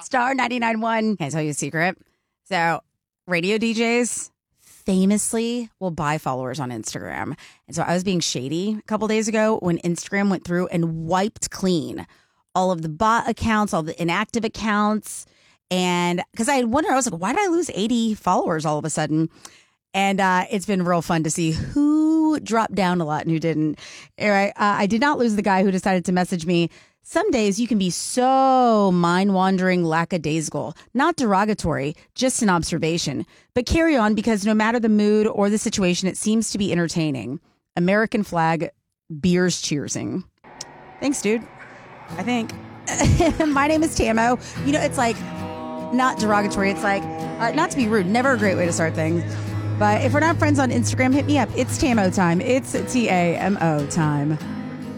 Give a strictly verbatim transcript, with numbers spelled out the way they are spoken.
Star ninety-nine point one. Can I tell you a secret? So radio D Js famously will buy followers on Instagram. And so I was being shady a couple days ago when Instagram went through and wiped clean all of the bot accounts, all the inactive accounts. And because I wonder, I was like, why did I lose eighty followers all of a sudden? And uh, it's been real fun to see who dropped down a lot and who didn't. Anyway, uh, I did not lose the guy who decided to message me. Some days you can be so mind-wandering, lackadaisical, not derogatory, just an observation. But carry on, because no matter the mood or the situation, it seems to be entertaining. American flag, beers cheersing. Thanks, dude. I think. My name is Tamo. You know, it's like not derogatory. It's like, uh, not to be rude, never a great way to start things. But if we're not friends on Instagram, hit me up. It's Tamo time. It's T A M O time.